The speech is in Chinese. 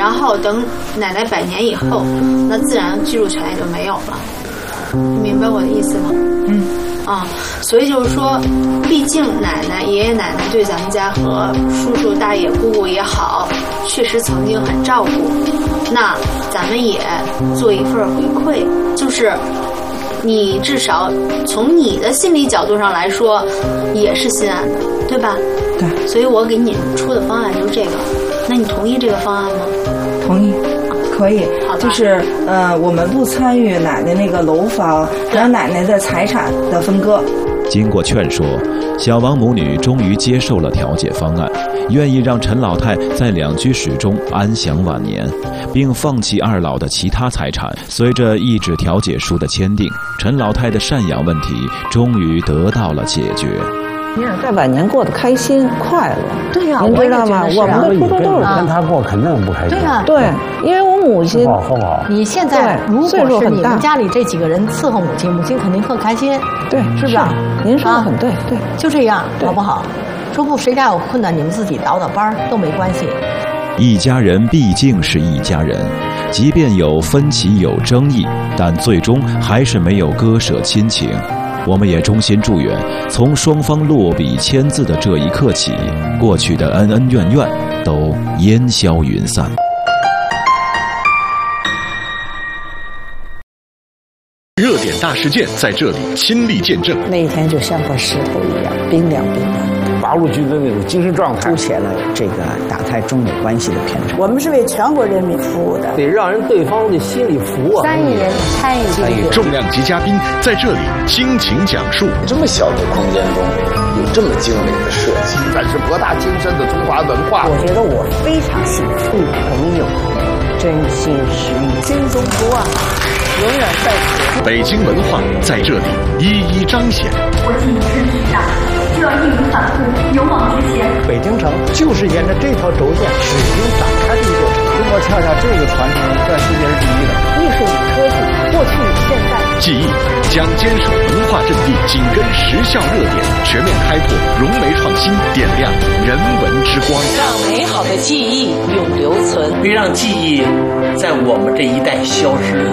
然后等奶奶100年以后，那自然居住权也就没有了。你明白我的意思吗？所以就是说，毕竟奶奶、爷爷奶奶对咱们家和叔叔、大爷、姑姑也好，确实曾经很照顾。那咱们也做一份回馈，就是你至少从你的心理角度上来说，也是心安的，对吧？ 对。 所以我给你出的方案就是这个，那你同意这个方案吗？ 同意。可以，就是我们不参与奶奶那个楼房还有奶奶的财产的分割。 经过劝说，小王母女终于接受了调解方案，愿意让陈老太在两居室中安享晚年，并放弃二老的其他财产。随着一纸调解书的签订，陈老太的赡养问题终于得到了解决。 在晚年过得开心快乐， 对呀， 您知道吗？我们的初衷都是跟他过，肯定不开心。 对呀， 对，因为我母亲好不好？ 你现在如果是你们家里这几个人伺候母亲，母亲肯定特开心， 对， 是不是？ 您说的很对，对， 就这样，好不好？说不，谁家有困难，你们自己倒班都没关系。 一家人毕竟是一家人，即便有分歧有争议，但最终还是没有割舍亲情。我们也衷心祝愿，从双方落笔签字的这一刻起，过去的恩恩怨怨都烟消云散。 热点大事件在这里亲历见证， 那一天就像块石头一样冰凉冰凉， 八路军的那种精神状态， 凸显了这个党泰中美关系的偏差。我们是为全国人民服务的， 得让人对方的心里服啊。 3亿人参与， 重量级嘉宾在这里倾情讲述。 这么小的空间中有这么精美的设计， 展示博大精深的中华文化。 我觉得我非常幸福，朋友真心实意，心中不忘，永远在此。 北京文化在这里一一彰显。 我既已身体大，就要义无反顾，勇往直前。 北京城就是沿着这条轴线始终展开的一座城。中国恰恰这个传承在世界是第一的。 艺术与科技，过去与现在。 记忆将坚守文化阵地，紧跟时效热点，全面开拓融媒创新，点亮人文之光， 让美好的记忆永留存， 别让记忆在我们这一代消失。